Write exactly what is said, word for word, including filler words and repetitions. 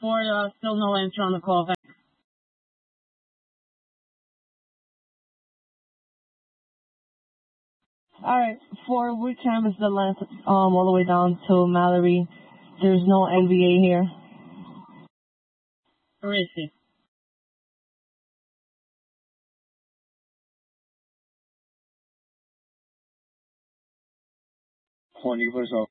For uh, still no answer on the call. Alright, for we canvassed the length um, all the way down to Mallory. There's no N V A here. Where is he? Hold on, you can put us on.